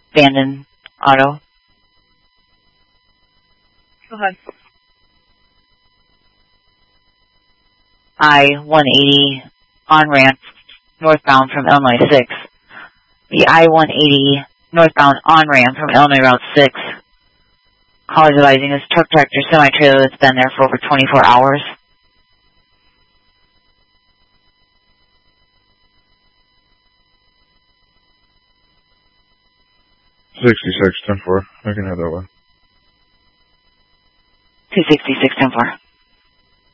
Abandoned auto. Go ahead. I-180 on-ramp northbound from Illinois 6. The I-180 northbound on-ramp from Illinois Route 6. Caller advising this truck tractor semi-trailer that's been there for over 24 hours. 66, 10-4. I can have that one. 266, 10-4.